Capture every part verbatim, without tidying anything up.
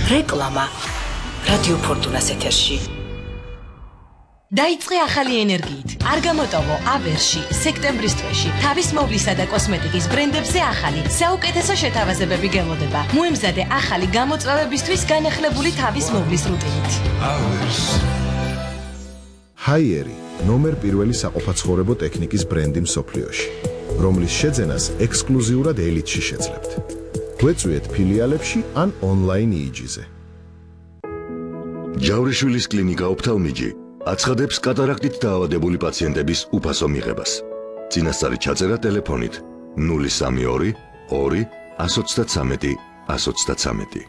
რეკლამა რადიო ფორტუნას ეთერში. დაიწყე ახალი ენერგიით. არ გამოტოვო ავერში, სექტემბრის თვეში, თავის მოვლისა და კოსმეტიკის ბრენდებზე ახალი, საუკეთესო შეთავაზებები გელოდება. მოემზადე ახალი გამოწვევებისთვის განახლებული თავის მოვლის რუტინით. ჰაიერი, ნომერ პირველი საყოფაცხოვრებო ტექნიკის ბრენდი მსოფლიოში, რომლის შეძენას ექსკლუზიურად ელიტში შეძლებთ. გვეწვიეთ ფილიალებში ან ონლაინ იიჯიზე. ჯავრიშვილის კლინიკა ოფთალმიჯი აცხადებს კატარაქტით დაავადებული პაციენტების უფასო მიღებას. წინასწარი ჩაწერა ტელეფონით ნული სამი ორი ორი ათს ოცდათრამეტი ათს ოცდათრამეტი.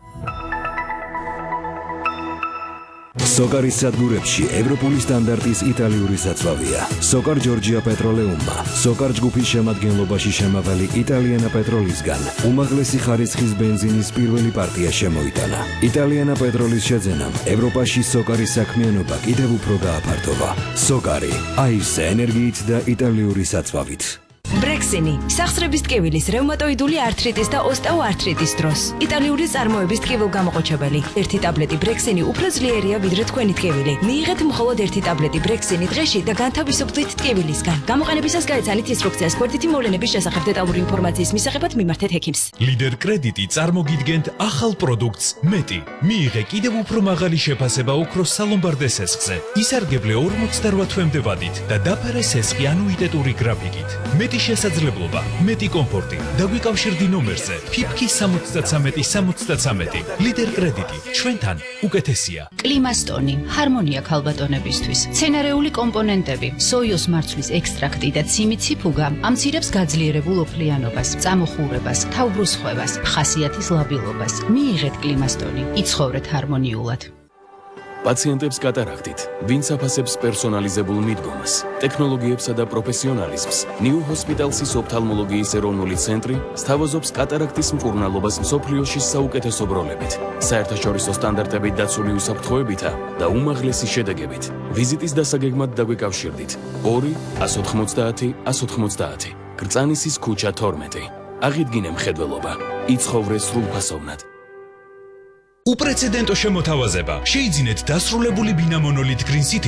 სოკარის სადგურებში ევროპული სტანდარტის იტალიური საწვავია. სოკარ ჯორჯია პეტროლეუმმა, სოკარ ჯგუფის შემადგენლობაში შემავალი იტალიანა პეტროლისგან უმაღლესი ხარისხის ბენზინის პირველი პარტია შემოიტანა. იტალიანა პეტროლის შეძენამ ევროპაში სოკარის საქმიანობა კიდევ უფრო გააფართოვა. სოკარი, აირსა ენერგიით და იტალიური საწვავით. ბრექსინი, სახსრების ტკივილის, რევმატოიდული ართრიტის და ოსტეოართრიტის დროს. იტალიური წარმოების ტკივილგამოყოჩებელი. ერთი ტაბლეტი ბრექსინი უფრო ძლიერია ვიდრე თქვენი ტკივილი. მიიღეთ მხოლოდ ერთი ტაბლეტი ბრექსინი დღეში და განთავისუფლდით ტკივილისგან. გამოყენებისას გაეცანით ინსტრუქციას გვერდითი მოვლენების შესახებ დეტალური ინფორმაციის მისაღებად მიმართეთ ექიმს. ლიდერ კრედიტი წარმოგიდგენთ ახალ პროდუქტს მეტი. მიიღე კიდევ უფრო მაღალი შეფასება ოქროს სალომბარდე სესხზე. ისარგებლე ორმოცდარვა თვემდე ვადით და დაფარე სესხი ანუიტეტური გრაფიკით. მეტი შესაძლებლობა, მეტი კომფორტი. დაგვიკავშირდი ნომერზე ფიფკი სამოცდათრამეტი სამოცდათრამეტი. ლიდერ კრედიტი, ჩვენთან უკეთესია. კლიმასტონი, ჰარმონია ქალბატონებისთვის. მცენარეული კომპონენტები, სოიოს მარცვლის ექსტრაქტი და ციმიციფუგა ამცირებს გაძლიერებულ ოფლიანობას, წამოხურებას, თავბრუსხვევას, ხასიათის ლაბილობას. მიიღეთ კლიმასტონი, იცხოვრეთ ჰარმონიულად. პაციენტებს კატარაქტით, ვინც აფასებს პერსონალიზებულ მიდგომას, ტექნოლოგიებსა და პროფესიონალიზმს, ნიუ ჰოსპიტალსის ოფთალმოლოგიის ეროვნული ცენტრი სთავაზობს კატარაქტის მკურნალობას მსოფლიოში საუკეთესო ბროლებით, საერთაშორისო სტანდარტებით დაცული უსაფრთხოებითა და უმაღლესი შედეგებით. ვიზიტის დასაგეგმად დაგვიკავშირდით ორი ათს ოთხმოცდაათი ათს ოთხმოცდაათი. გრწანისის ქუჩა თორმეტი. აღიდგინე მხედველობა, იცხოვრე სრულფასოვნად. უპრეცედენტო შემოთავაზება. შეიძინეთ დასრულებული ბინა მონოლით Green City